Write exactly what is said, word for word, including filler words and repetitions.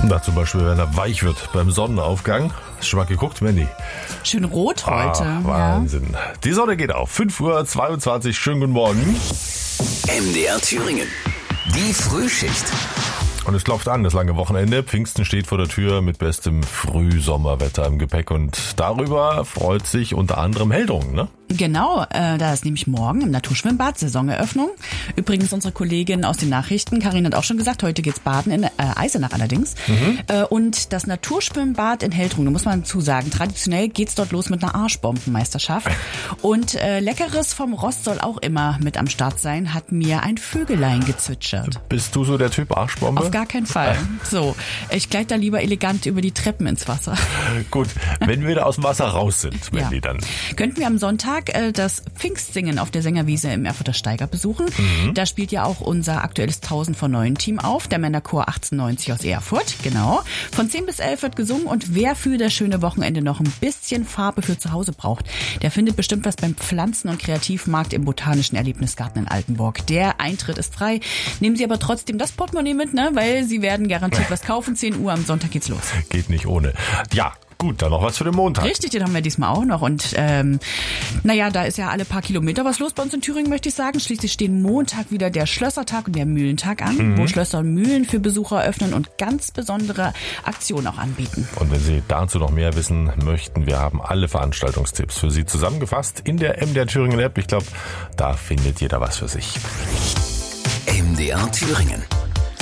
Na, zum Beispiel, wenn er weich wird beim Sonnenaufgang. Hast du schon mal geguckt, Mandy? Schön rot heute. Ah, Wahnsinn. Ja. Die Sonne geht auf. fünf Uhr zweiundzwanzig. Schönen guten Morgen. M D R Thüringen. Die Frühschicht. Und es klopft an, das lange Wochenende. Pfingsten steht vor der Tür mit bestem Frühsommerwetter im Gepäck. Und darüber freut sich unter anderem Heldrungen, ne? Genau, äh, da ist nämlich morgen im Naturschwimmbad Saisoneröffnung. Übrigens unsere Kollegin aus den Nachrichten, Karin hat auch schon gesagt, heute geht's baden in äh, Eisenach allerdings. Mhm. Äh, und das Naturschwimmbad in Heldrungen, da muss man zusagen, traditionell geht's dort los mit einer Arschbombenmeisterschaft. Und äh, Leckeres vom Rost soll auch immer mit am Start sein, hat mir ein Vögelein gezwitschert. Bist du so der Typ Arschbombe? Auf gar keinen Fall. So, ich gleite da lieber elegant über die Treppen ins Wasser. Gut, wenn wir da aus dem Wasser raus sind, Mandy, ja. dann. Könnten wir am Sonntag das Pfingstsingen auf der Sängerwiese im Erfurter Steiger besuchen. Mhm. Da spielt ja auch unser aktuelles tausend vor neun Team auf, der Männerchor achtzehnhundertneunzig aus Erfurt, genau. Von zehn bis elf wird gesungen und wer für das schöne Wochenende noch ein bisschen Farbe für zu Hause braucht, der findet bestimmt was beim Pflanzen- und Kreativmarkt im Botanischen Erlebnisgarten in Altenburg. Der Eintritt ist frei. Nehmen Sie aber trotzdem das Portemonnaie mit, ne? Weil Sie werden garantiert was kaufen. zehn Uhr am Sonntag geht's los. Geht nicht ohne. Ja. Gut, dann noch was für den Montag. Richtig, den haben wir diesmal auch noch. Und ähm, naja, da ist ja alle paar Kilometer was los bei uns in Thüringen, möchte ich sagen. Schließlich stehen Montag wieder der Schlössertag und der Mühlentag an, mhm. wo Schlösser und Mühlen für Besucher öffnen und ganz besondere Aktionen auch anbieten. Und wenn Sie dazu noch mehr wissen möchten, wir haben alle Veranstaltungstipps für Sie zusammengefasst in der M D R Thüringen App. Ich glaube, da findet jeder was für sich. M D R Thüringen.